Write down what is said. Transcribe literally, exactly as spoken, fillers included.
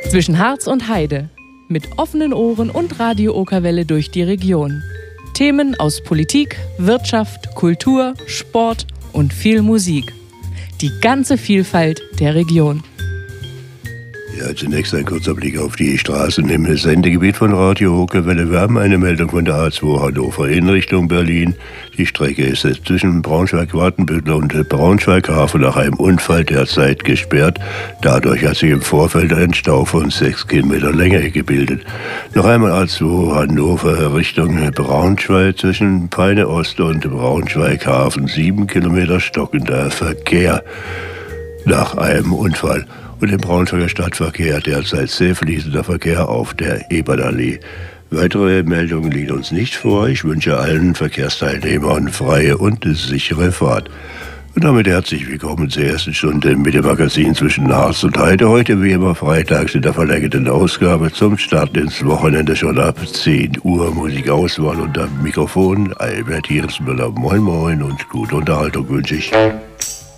Zwischen Harz und Heide. Mit offenen Ohren und Radio Okerwelle durch die Region. Themen aus Politik, Wirtschaft, Kultur, Sport und viel Musik. Die ganze Vielfalt der Region. Ja, zunächst ein kurzer Blick auf die Straßen im Sendegebiet von Radio Okerwelle. Wir haben eine Meldung von der A zwei Hannover in Richtung Berlin. Die Strecke ist zwischen Braunschweig-Wartenbüttel und Braunschweig-Hafen nach einem Unfall derzeit gesperrt. Dadurch hat sich im Vorfeld ein Stau von sechs Kilometer Länge gebildet. Noch einmal A zwei Hannover Richtung Braunschweig zwischen Peine Ost und Braunschweig-Hafen. Sieben Kilometer stockender Verkehr nach einem Unfall. Und im Braunschweiger Stadtverkehr derzeit sehr fließender Verkehr auf der Ebernallee. Weitere Meldungen liegen uns nicht vor. Ich wünsche allen Verkehrsteilnehmern freie und sichere Fahrt. Und damit herzlich willkommen zur ersten Stunde mit dem Magazin Zwischen Harz und Heide. Heute wie immer freitags in der verlängerten Ausgabe zum Start ins Wochenende schon ab zehn Uhr. Musikauswahl und am Mikrofon Albert Hirnsmüller. Moin moin und gute Unterhaltung wünsche ich.